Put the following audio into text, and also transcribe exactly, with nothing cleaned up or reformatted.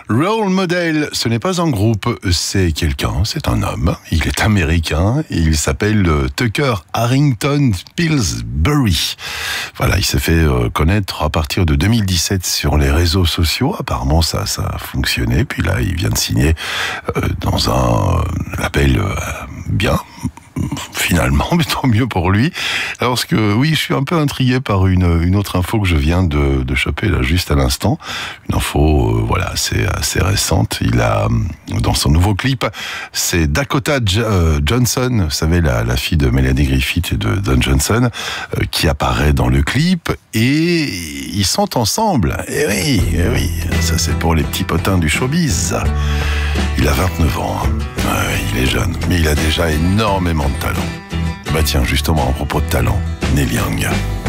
Role Model, ce n'est pas un groupe, c'est quelqu'un, c'est un homme. Il est américain et il s'appelle Tucker Harrington Pillsbury. Voilà, il s'est fait connaître à partir de deux mille dix-sept sur les réseaux sociaux. Apparemment, ça, ça a fonctionné. Puis là, il vient de signer dans un label bien. Finalement, mais tant mieux pour lui. Parce que oui, je suis un peu intrigué par une, une autre info que je viens de, de choper là juste à l'instant. Une info, euh, voilà, assez, assez récente. Il a, dans son nouveau clip, c'est Dakota J- euh, Johnson, vous savez, la, la fille de Melanie Griffith et de Don Johnson, euh, qui apparaît dans le clip. Et ils sont ensemble. Et oui, et oui, ça c'est pour les petits potins du showbiz. Il a vingt-neuf ans. Hein. Ouais, il est jeune, mais il a déjà énormément de talent. Bah tiens, justement, à propos de talent, Neil Young.